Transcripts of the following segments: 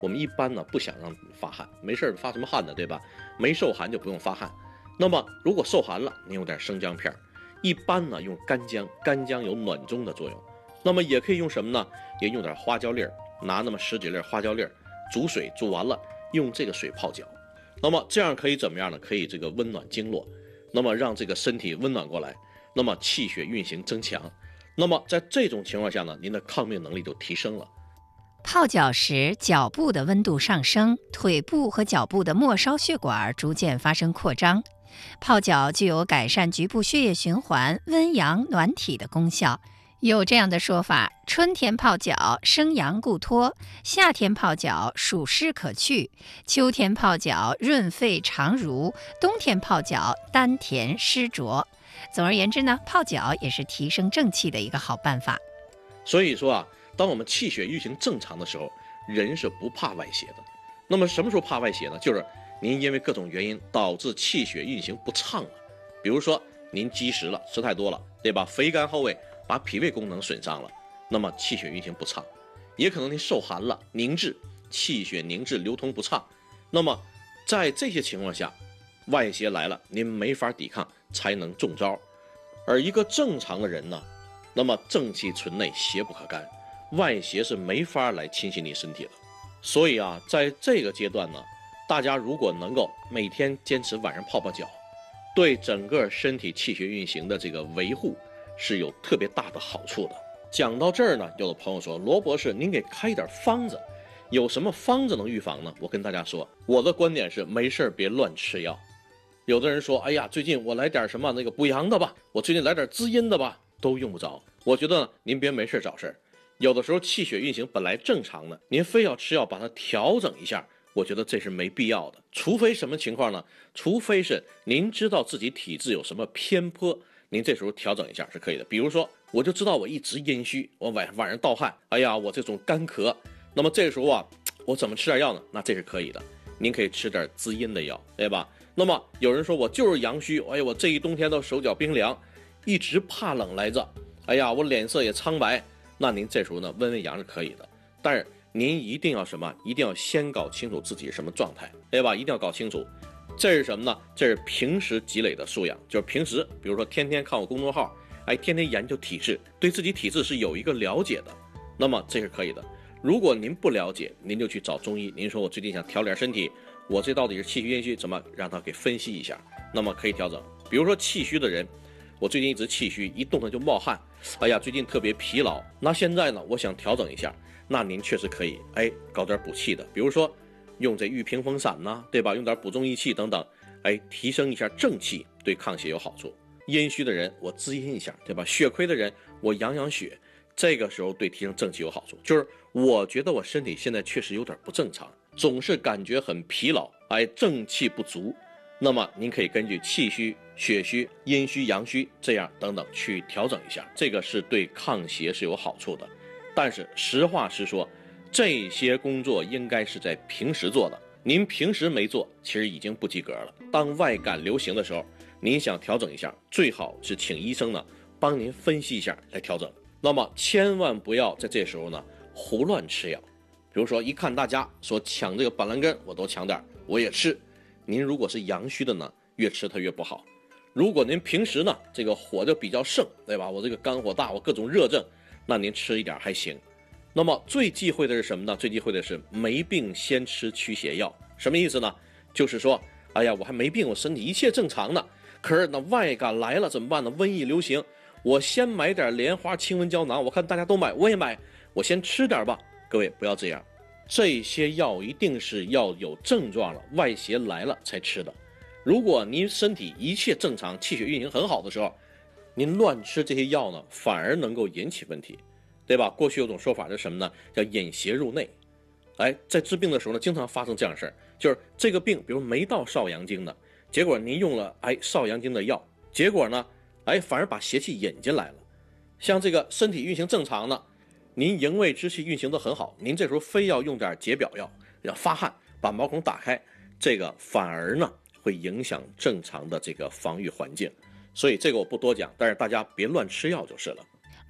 我们一般呢不想让发汗，没事发什么汗呢，对吧？没受寒就不用发汗。那么如果受寒了，你用点生姜片，一般呢用干姜，干姜有暖中的作用。那么也可以用什么呢？也用点花椒粒儿，拿那么10几粒花椒粒儿，煮水煮完了，用这个水泡脚。那么这样可以怎么样呢？可以这个温暖经络，那么让这个身体温暖过来，那么气血运行增强。那么在这种情况下呢，您的抗病能力就提升了。 泡脚时，脚部的温度上升，腿部和脚部的末梢血管逐渐发生扩张。泡脚具有改善局部血液循环、温阳暖体的功效。有这样的说法：春天泡脚，生阳固脱；夏天泡脚，暑湿可去；秋天泡脚，润肺肠濡；冬天泡脚，丹田湿浊。总而言之呢，泡脚也是提升正气的一个好办法。 所以说啊，当我们气血运行正常的时候，人是不怕外邪的。那么什么时候怕外邪呢？就是您因为各种原因导致气血运行不畅了，比如说您积食了，吃太多了，对吧？肥甘厚味把脾胃功能损伤了，那么气血运行不畅。也可能您受寒了，凝滞，气血凝滞流通不畅。那么在这些情况下，外邪来了，您没法抵抗，才能中招。而一个正常的人呢，那么正气存内，邪不可干，外邪是没法来侵袭你身体的。所以啊，在这个阶段呢，大家如果能够每天坚持晚上泡泡脚，对整个身体气血运行的这个维护是有特别大的好处的。讲到这儿呢，有的朋友说，罗博士您给开一点方子，有什么方子能预防呢？我跟大家说，我的观点是没事别乱吃药。有的人说，哎呀，最近我来点什么那个补阳的吧，我最近来点滋阴的吧，都用不着。我觉得呢，您别没事找事儿。有的时候气血运行本来正常的，您非要吃药把它调整一下，我觉得这是没必要的。除非什么情况呢？除非是您知道自己体质有什么偏颇，您这时候调整一下是可以的。比如说，我就知道我一直阴虚，我晚上盗汗，哎呀，我这种干咳，那么这时候啊，我怎么吃点药呢？那这是可以的，您可以吃点滋阴的药，对吧？那么有人说我就是阳虚，哎呀，我这一冬天都手脚冰凉，一直怕冷来着，哎呀，我脸色也苍白，那您这时候呢温温阳是可以的。但是您一定要什么？一定要先搞清楚自己是什么状态，对吧？一定要搞清楚，这是什么呢？这是平时积累的素养，就是平时比如说天天看我公众号，哎，天天研究体质，对自己体质是有一个了解的，那么这是可以的。如果您不了解，您就去找中医，您说我最近想调点身体，我这到底是气虚阴虚，怎么让他给分析一下，那么可以调整。比如说气虚的人，我最近一直气虚，一动弹就冒汗，哎呀，最近特别疲劳，那现在呢，我想调整一下，那您确实可以，哎，搞点补气的，比如说用这玉屏风散呐，对吧？用点补中益气等等，哎，提升一下正气，对抗邪有好处。阴虚的人我滋阴一下，对吧？血亏的人我养养血，这个时候对提升正气有好处。就是我觉得我身体现在确实有点不正常，总是感觉很疲劳，哎，正气不足，那么您可以根据气虚、血虚、阴虚、阳虚这样等等去调整一下，这个是对抗邪是有好处的。但是实话实说，这些工作应该是在平时做的，您平时没做，其实已经不及格了。当外感流行的时候，您想调整一下，最好是请医生呢帮您分析一下来调整。那么千万不要在这时候呢胡乱吃药，比如说一看大家说抢这个板蓝根，我都抢点，我也吃。您如果是阳虚的呢，越吃它越不好。如果您平时呢这个火就比较盛，对吧？我这个肝火大，我各种热症，那您吃一点还行。那么最忌讳的是什么呢？最忌讳的是没病先吃驱邪药。什么意思呢？就是说，哎呀，我还没病，我身体一切正常呢，可是那外感来了怎么办呢？瘟疫流行，我先买点莲花清瘟胶囊，我看大家都买，我也买，我先吃点吧。各位不要这样，这些药一定是要有症状了，外邪来了才吃的。如果您身体一切正常，气血运行很好的时候，您乱吃这些药呢，反而能够引起问题，对吧？过去有种说法是什么呢？叫引邪入内。哎，在治病的时候呢，经常发生这样的事儿，就是这个病，比如没到少阳经的，结果您用了少阳经的药，结果呢，反而把邪气引进来了。像这个身体运行正常呢，您营卫之气运行得很好，您这时候非要用点解表药，要发汗把毛孔打开，这个反而呢会影响正常的这个防御环境。所以这个我不多讲，但是大家别乱吃药就是了。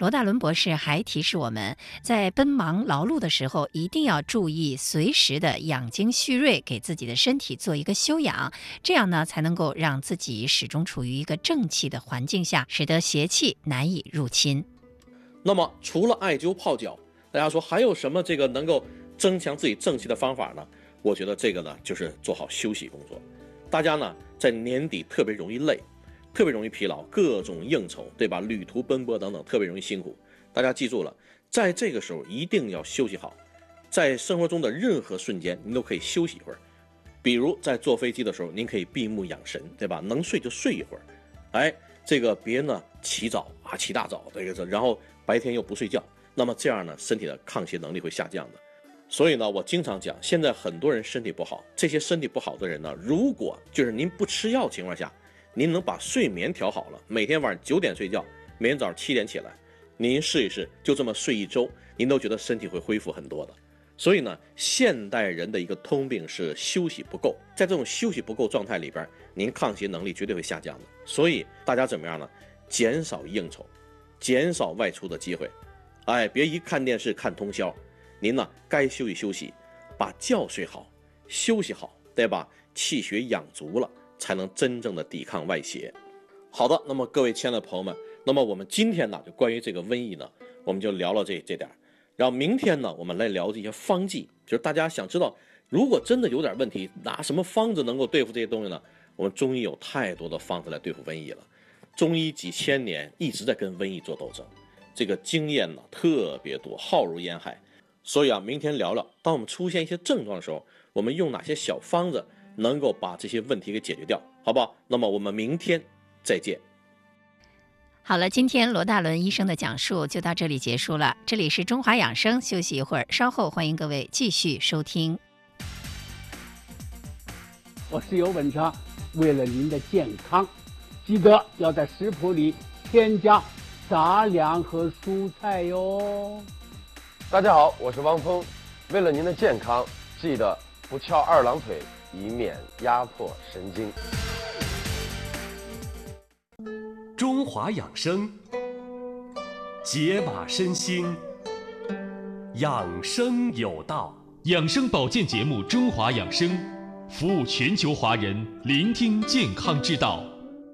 罗大伦博士还提示我们，在奔忙劳碌的时候，一定要注意随时的养精蓄锐，给自己的身体做一个休养，这样呢，才能够让自己始终处于一个正气的环境下，使得邪气难以入侵。 那么除了艾灸泡脚，大家说还有什么这个能够增强自己正气的方法呢？我觉得这个呢，就是做好休息工作。大家呢在年底特别容易累，特别容易疲劳，各种应酬，对吧？旅途奔波等等，特别容易辛苦。大家记住了，在这个时候一定要休息好。在生活中的任何瞬间，您都可以休息一会儿。比如在坐飞机的时候，您可以闭目养神，对吧？能睡就睡一会儿。这个别呢起早啊，起大早，然后白天又不睡觉，那么这样呢，身体的抗邪能力会下降的。所以呢，我经常讲，现在很多人身体不好，这些身体不好的人呢，如果就是您不吃药情况下，您能把睡眠调好了，每天晚上9点睡觉，每天早上7点起来，您试一试，就这么睡一周，您都觉得身体会恢复很多的。所以呢，现代人的一个通病是休息不够，在这种休息不够状态里边，您抗邪能力绝对会下降的。所以大家怎么样呢？减少应酬，减少外出的机会，别一看电视看通宵。您呢，该休息休息，把觉睡好，休息好，对吧？气血养足了，才能真正的抵抗外邪。好的，那么各位亲爱的朋友们，那么我们今天呢，就关于这个瘟疫呢，我们就聊了这点。然后明天呢，我们来聊这些方剂，就是大家想知道，如果真的有点问题，拿什么方子能够对付这些东西呢？我们中医有太多的方子来对付瘟疫了，中医几千年一直在跟瘟疫做斗争，这个经验呢特别多，浩如烟海。所以啊，明天聊聊，当我们出现一些症状的时候，我们用哪些小方子能够把这些问题给解决掉，好不好？那么我们明天再见。 好了，今天罗大伦医生的讲述就到这里结束了。这里是中华养生，休息一会儿，稍后欢迎各位继续收听。 我是尤文强，为了您的健康，记得要在食谱里添加杂粮和蔬菜哟。 大家好，我是汪峰，为了您的健康，记得不翘二郎腿，以免压迫神经。 中华养生，解码身心，养生有道。养生保健节目《中华养生》，服务全球华人，聆听健康之道。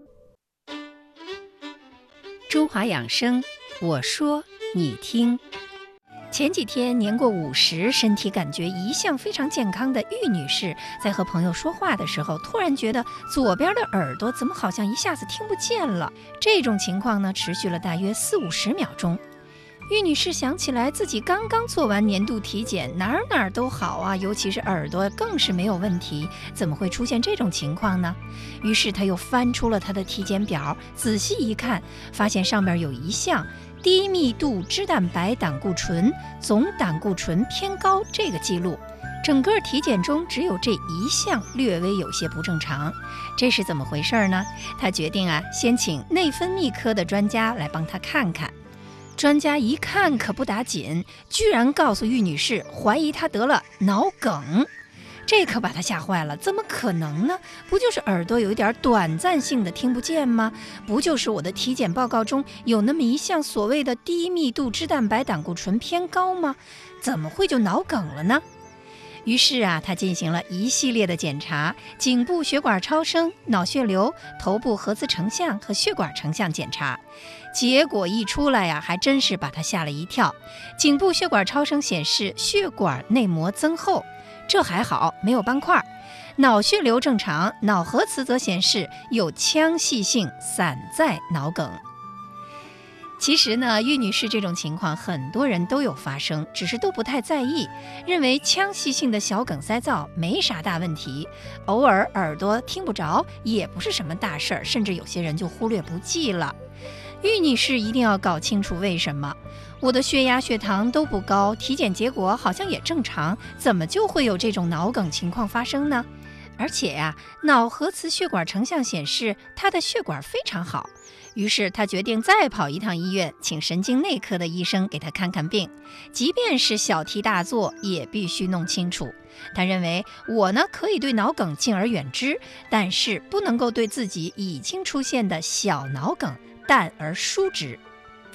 中华养生，我说你听。前几天年过50，身体感觉一向非常健康的玉女士，在和朋友说话的时候，突然觉得左边的耳朵怎么好像一下子听不见了。这种情况呢，持续了大约40-50秒钟。玉女士想起来自己刚刚做完年度体检，哪儿都好啊，尤其是耳朵更是没有问题，怎么会出现这种情况呢？于是她又翻出了她的体检表，仔细一看，发现上面有一项低密度脂蛋白胆固醇总胆固醇偏高这个记录，整个体检中只有这一项略微有些不正常，这是怎么回事呢？他决定先请内分泌科的专家来帮他看看。专家一看可不打紧，居然告诉玉女士怀疑她得了脑梗。这可把他吓坏了，怎么可能呢？不就是耳朵有一点短暂性的听不见吗？不就是我的体检报告中有那么一项所谓的低密度脂蛋白胆固醇偏高吗？怎么会就脑梗了呢？于是他进行了一系列的检查，颈部血管超声、脑血流、头部核磁成像和血管成像检查。结果一出来还真是把他吓了一跳。颈部血管超声显示血管内膜增厚，这还好，没有斑块。脑血流正常，脑核磁则显示有腔隙性散在脑梗。其实呢，玉女士这种情况很多人都有发生，只是都不太在意，认为腔隙性的小梗塞灶没啥大问题，偶尔耳朵听不着也不是什么大事儿，甚至有些人就忽略不计了。玉女士一定要搞清楚为什么。我的血压血糖都不高，体检结果好像也正常，怎么就会有这种脑梗情况发生呢？而且脑核磁血管成像显示她的血管非常好。于是他决定再跑一趟医院，请神经内科的医生给他看看病，即便是小题大做也必须弄清楚。他认为我呢可以对脑梗敬而远之，但是不能够对自己已经出现的小脑梗淡而疏之。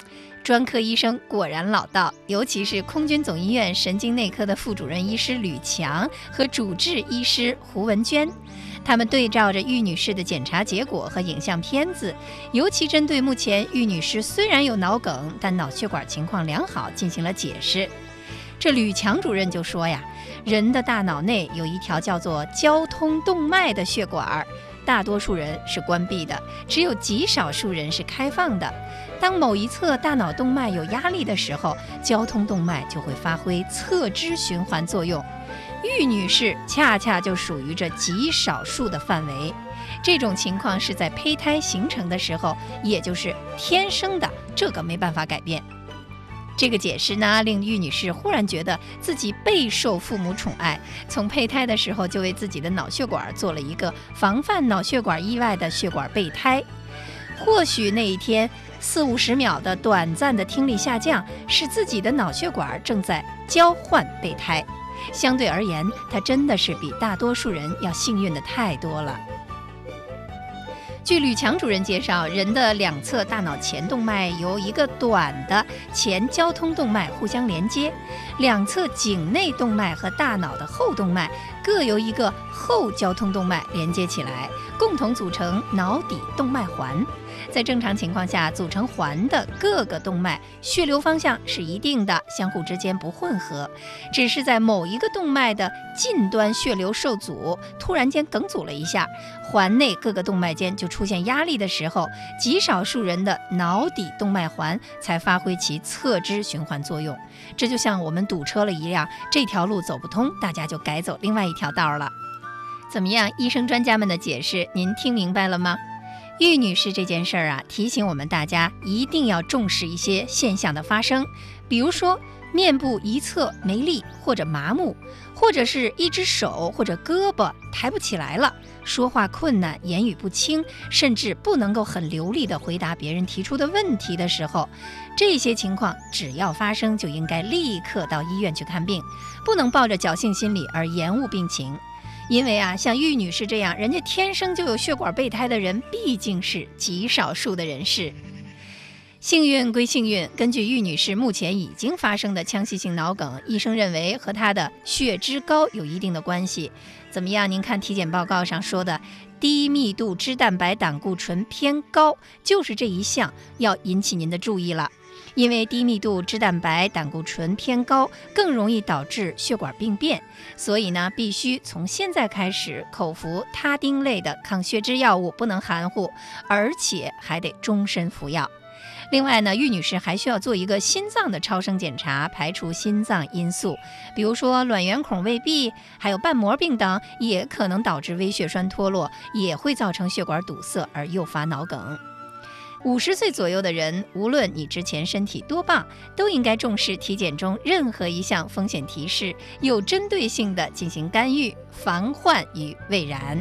专科医生果然老道，尤其是空军总医院神经内科的副主任医师吕强和主治医师胡文娟，他们对照着玉女士的检查结果和影像片子，尤其针对目前玉女士虽然有脑梗，但脑血管情况良好进行了解释。这吕强主任就说呀，人的大脑内有一条叫做交通动脉的血管，大多数人是关闭的，只有极少数人是开放的。当某一侧大脑动脉有压力的时候，交通动脉就会发挥侧支循环作用。玉女士恰恰就属于这极少数的范围。这种情况是在胚胎形成的时候，也就是天生的，这个没办法改变。这个解释呢，令玉女士忽然觉得自己备受父母宠爱，从胚胎的时候就为自己的脑血管做了一个防范脑血管意外的血管备胎。或许那一天40-50秒的短暂的听力下降，是自己的脑血管正在交换备胎。相对而言，她真的是比大多数人要幸运的太多了。据吕强主任介绍，人的两侧大脑前动脉由一个短的前交通动脉互相连接，两侧颈内动脉和大脑的后动脉各由一个后交通动脉连接起来，共同组成脑底动脉环。在正常情况下，组成环的各个动脉血流方向是一定的，相互之间不混合。只是在某一个动脉的近端血流受阻，突然间梗阻了一下，环内各个动脉间就出现压力的时候，极少数人的脑底动脉环才发挥其侧支循环作用。这就像我们堵车了一样，这条路走不通，大家就改走另外一条道了。怎么样，医生专家们的解释您听明白了吗？玉女士这件事儿啊，提醒我们大家一定要重视一些现象的发生，比如说面部一侧没力或者麻木，或者是一只手或者胳膊抬不起来了，说话困难，言语不清，甚至不能够很流利地回答别人提出的问题的时候，这些情况只要发生，就应该立刻到医院去看病，不能抱着侥幸心理而延误病情。因为啊，像玉女士这样人家天生就有血管备胎的人，毕竟是极少数的人士。幸运归幸运，根据玉女士目前已经发生的腔隙性脑梗，医生认为和她的血脂高有一定的关系。怎么样？您看体检报告上说的低密度脂蛋白胆固醇偏高，就是这一项要引起您的注意了。因为低密度脂蛋白胆固醇偏高，更容易导致血管病变，所以呢，必须从现在开始口服他汀类的抗血脂药物，不能含糊，而且还得终身服药。另外呢，玉女士还需要做一个心脏的超声检查，排除心脏因素，比如说卵圆孔未闭，还有瓣膜病等，也可能导致微血栓脱落，也会造成血管堵塞而诱发脑梗。50岁左右的人，无论你之前身体多棒，都应该重视体检中任何一项风险提示，有针对性地进行干预，防患于未然。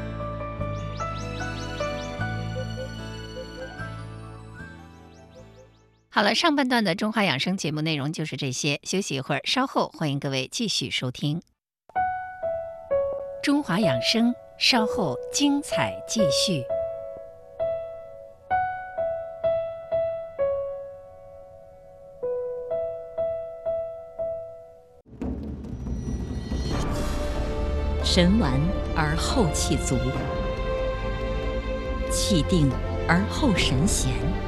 好了，上半段的中华养生节目内容就是这些，休息一会儿，稍后欢迎各位继续收听。中华养生，稍后精彩继续。 神完而后气足，气定而后神闲。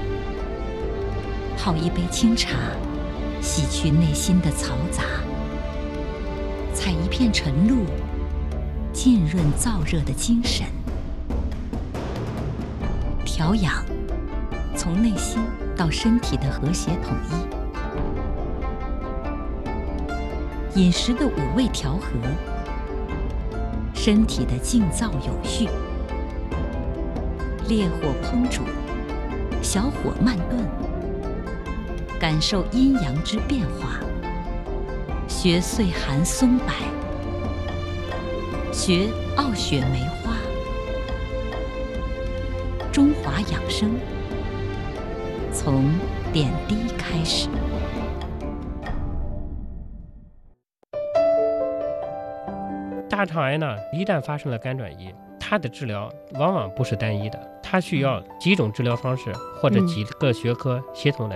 泡一杯清茶，洗去内心的嘈杂；采一片晨露，浸润燥热的精神。调养，从内心到身体的和谐统一。饮食的5味调和，身体的静躁有序。烈火烹煮，小火慢炖，感受阴阳之变化。学岁寒松柏，学傲雪梅花。中华养生，从点滴开始。 大肠癌呢，一旦发生了肝转移，它的治疗往往不是单一的，它需要几种治疗方式或者几个学科协同来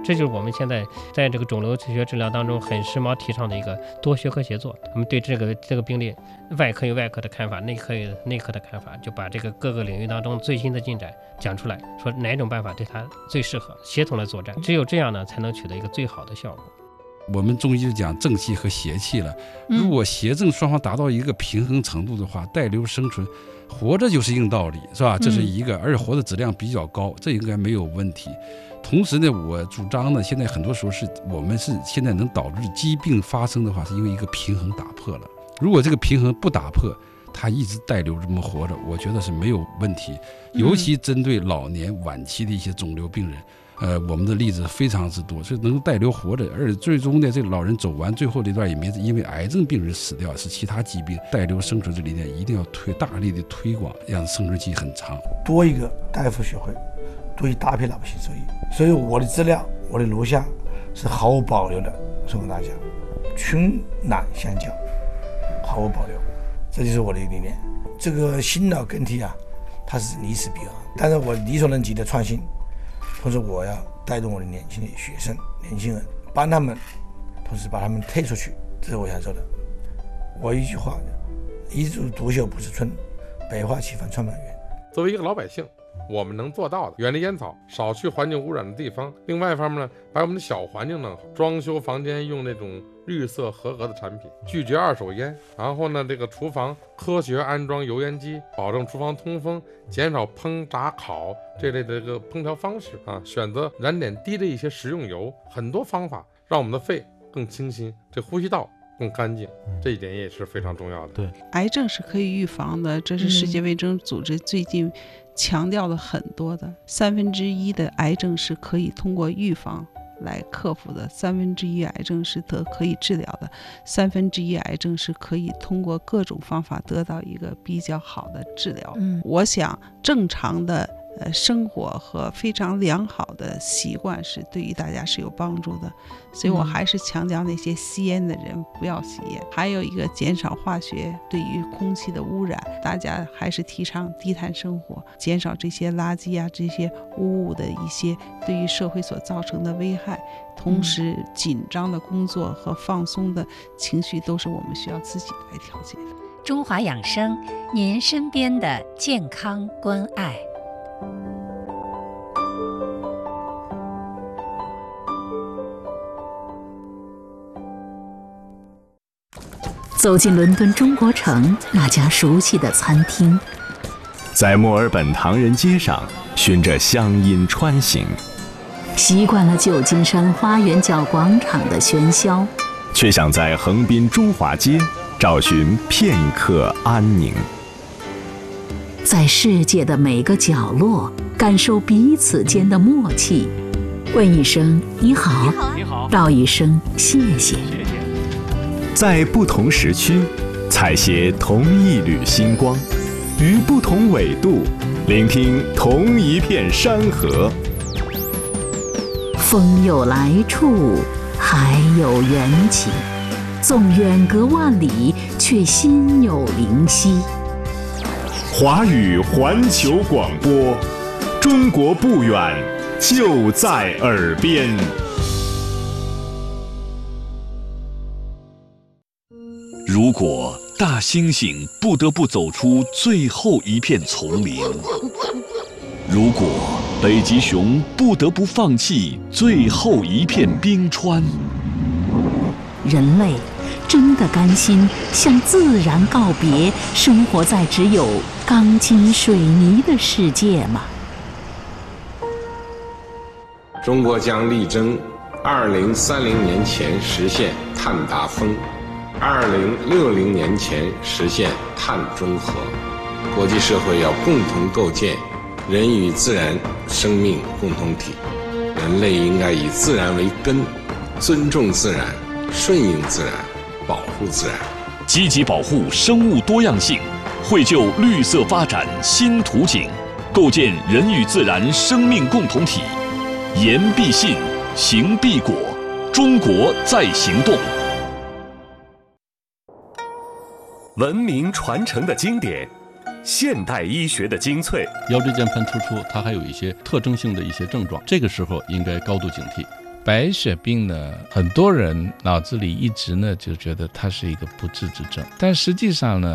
这就是我们现在在这个肿瘤学治疗当中很时髦提倡的一个多学科协作。我们对这个病例，外科有外科的看法，内科有内科的看法，就把这个各个领域当中最新的进展讲出来，说哪种办法对他最适合，协同的作战。只有这样呢，才能取得一个最好的效果。 我们中医就讲正气和邪气了，如果邪正双方达到一个平衡程度的话，带瘤生存，活着就是硬道理，是吧？这是一个，而且活的质量比较高，这应该没有问题。同时呢，我主张呢，现在很多时候我们现在能导致疾病发生的话，是因为一个平衡打破了。如果这个平衡不打破，他一直带瘤这么活着，我觉得是没有问题。尤其针对老年晚期的一些肿瘤病人。我们的例子非常之多，所以能带瘤活着，而且最终呢，这个老人走完最后这段也没因为癌症病人死掉，是其他疾病。带瘤生存这理念一定要大力的推广，让生存期很长。 多一个大夫学会，多一搭配老百姓受益。所以我的资料，我的录像是毫无保留的送给大家，群难相较，毫无保留，这就是我的理念。这个新老更替啊，它是离死必然，但是我力所能及的创新。同时我要带动我的年轻的学生年轻人，帮他们，同时把他们推出去，这是我想说的。我一句话，一株独秀不是春，百花齐放创办园。 作为一个老百姓，我们能做到的，远离烟草，少去环境污染的地方。另外一方面呢，把我们的小环境弄好，装修房间用那种绿色合格的产品，拒绝二手烟。然后呢，这个厨房科学安装油烟机，保证厨房通风，减少烹炸烤这类的这个烹调方式啊，选择燃点低的一些食用油，很多方法让我们的肺更清新，这呼吸道更干净，这一点也是非常重要的。 对，癌症是可以预防的，这是世界卫生组织最近强调了很多的，1/3的癌症是可以通过预防来克服的，1/3癌症是可以治疗的，1/3癌症是可以通过各种方法得到一个比较好的治疗。我想正常的生活和非常良好的习惯是对于大家是有帮助的，所以我还是强调那些吸烟的人不要吸烟，还有一个减少化学对于空气的污染，大家还是提倡低碳生活，减少这些垃圾啊这些污物的一些对于社会所造成的危害。同时紧张的工作和放松的情绪都是我们需要自己来调节的。 中华养生，您身边的健康关爱。 走进伦敦中国城那家熟悉的餐厅， 在墨尔本唐人街上循着乡音穿行， 习惯了旧金山花园角广场的喧嚣， 却想在横滨中华街找寻片刻安宁。 在世界的每个角落感受彼此间的默契，问一声你好，道一声谢谢。 在不同时区采撷同一缕星光，于不同纬度聆听同一片山河。 风有来处，海有缘起，纵远隔万里，却心有灵犀。 华语环球广播，中国不远，就在耳边。 如果大猩猩不得不走出最后一片丛林，如果北极熊不得不放弃最后一片冰川， 人类真的甘心向自然告别，生活在只有钢筋水泥的世界吗？ 中国将力争2030年前实现碳达峰，2060年前实现碳中和。国际社会要共同构建人与自然生命共同体，人类应该以自然为根，尊重自然，顺应自然，保护自然， 积极保护生物多样性，绘就绿色发展新图景，构建人与自然生命共同体。言必信，行必果，中国在行动。 文明传承的经典，现代医学的精粹。 腰椎间盘突出，它还有一些特征性的一些症状，这个时候应该高度警惕。 白血病呢，很多人脑子里一直呢就觉得它是一个不治之症，但实际上呢